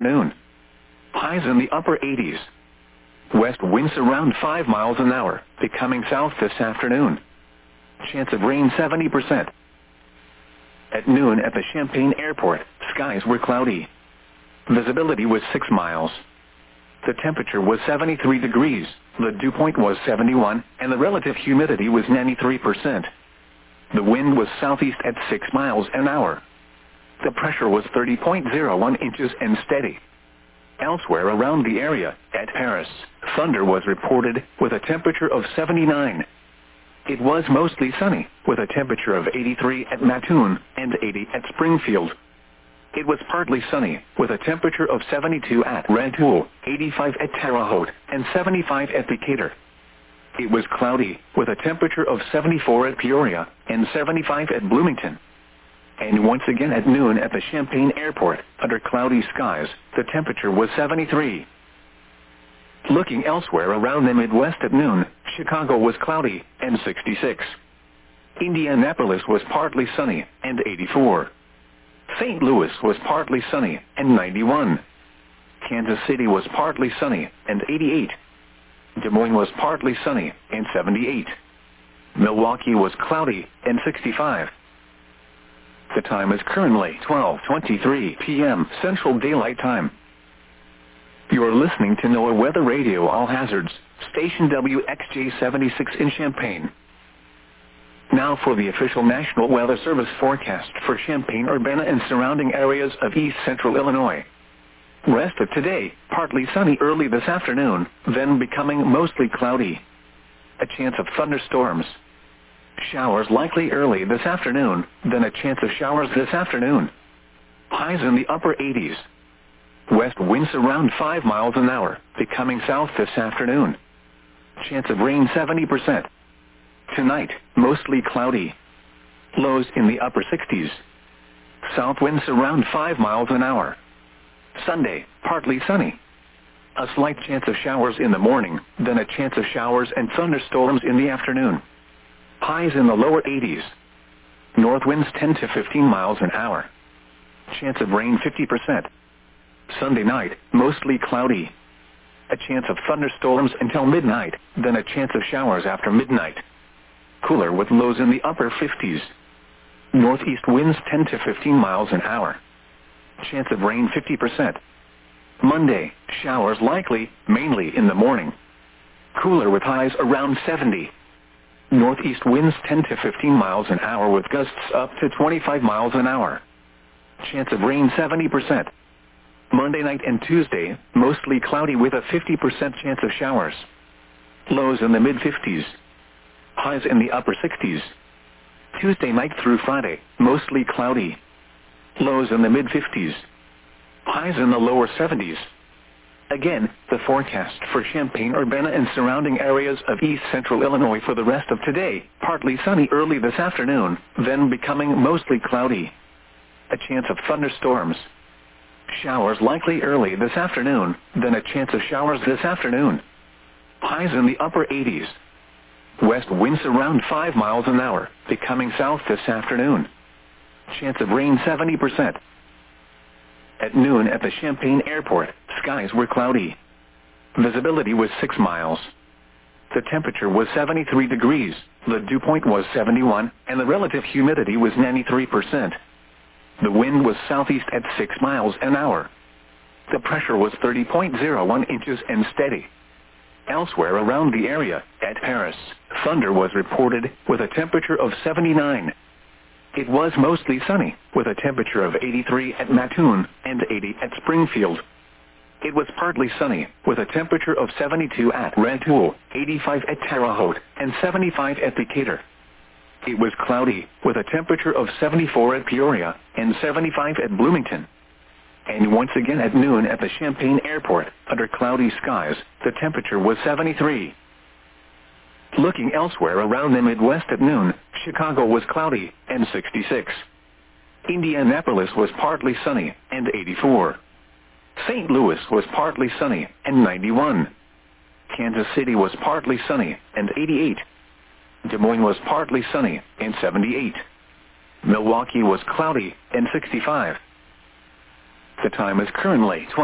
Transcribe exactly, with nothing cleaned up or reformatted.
afternoon. Highs in the upper eighties. West winds around five miles an hour, becoming south this afternoon. Chance of rain seventy percent. At noon at the Champaign Airport, skies were cloudy. Visibility was six miles. The temperature was seventy-three degrees, the dew point was seventy-one, and the relative humidity was ninety-three percent. The wind was southeast at six miles an hour. The pressure was thirty point zero one inches and steady. Elsewhere around the area, at Paris, thunder was reported, with a temperature of seventy-nine. It was mostly sunny, with a temperature of eighty-three at Mattoon and eighty at Springfield. It was partly sunny, with a temperature of seventy-two at Rantoul, eighty-five at Terre Haute, and seventy-five at Decatur. It was cloudy, with a temperature of seventy-four at Peoria, and seventy-five at Bloomington. And once again at noon at the Champaign Airport, under cloudy skies, the temperature was seventy-three. Looking elsewhere around the Midwest at noon, Chicago was cloudy, and sixty-six. Indianapolis was partly sunny, and eighty-four. Saint Louis was partly sunny, and ninety-one. Kansas City was partly sunny, and eighty-eight. Des Moines was partly sunny, and seventy-eight. Milwaukee was cloudy, and sixty-five. The time is currently twelve twenty-three p m Central Daylight Time. You are listening to NOAA Weather Radio All Hazards, station W X J seventy-six in Champaign. Now for the official National Weather Service forecast for Champaign-Urbana and surrounding areas of east central Illinois. Rest of today, partly sunny early this afternoon, then becoming mostly cloudy. A chance of thunderstorms. Showers likely early this afternoon, then a chance of showers this afternoon. Highs in the upper eighties. West winds around five miles an hour, becoming south this afternoon. Chance of rain seventy percent. Tonight, mostly cloudy. Lows in the upper sixties. South winds around five miles an hour. Sunday, partly sunny. A slight chance of showers in the morning, then a chance of showers and thunderstorms in the afternoon. Highs in the lower eighties. North winds ten to fifteen miles an hour. Chance of rain fifty percent. Sunday night, mostly cloudy. A chance of thunderstorms until midnight, then a chance of showers after midnight. Cooler with lows in the upper fifties. Northeast winds ten to fifteen miles an hour. Chance of rain fifty percent. Monday, showers likely, mainly in the morning. Cooler with highs around seventy. Northeast winds ten to fifteen miles an hour with gusts up to twenty-five miles an hour. Chance of rain seventy percent. Monday night and Tuesday, mostly cloudy with a fifty percent chance of showers. Lows in the mid-fifties. Highs in the upper sixties. Tuesday night through Friday, mostly cloudy. Lows in the mid-fifties. Highs in the lower seventies. Again, the forecast for Champaign-Urbana and surrounding areas of east central Illinois for the rest of today, partly sunny early this afternoon, then becoming mostly cloudy. A chance of thunderstorms. Showers likely early this afternoon, then a chance of showers this afternoon. Highs in the upper eighties. West winds around five miles an hour, becoming south this afternoon. Chance of rain seventy percent. At noon at the Champaign Airport, skies were cloudy. Visibility was six miles. The temperature was seventy-three degrees, the dew point was seventy-one, and the relative humidity was ninety-three percent. The wind was southeast at six miles an hour. The pressure was thirty point zero one inches and steady. Elsewhere around the area, at Paris, thunder was reported, with a temperature of seventy-nine. It was mostly sunny, with a temperature of eighty-three at Mattoon and eighty at Springfield. It was partly sunny, with a temperature of seventy-two at Rantoul, eighty-five at Terre Haute, and seventy-five at Decatur. It was cloudy, with a temperature of seventy-four at Peoria and seventy-five at Bloomington. And once again at noon at the Champaign Airport, under cloudy skies, the temperature was seventy-three. Looking elsewhere around the Midwest at noon, Chicago was cloudy, and sixty-six. Indianapolis was partly sunny, and eighty-four. Saint Louis was partly sunny, and ninety-one. Kansas City was partly sunny, and eighty-eight. Des Moines was partly sunny, and seventy-eight. Milwaukee was cloudy, and sixty-five. The time is currently twelve.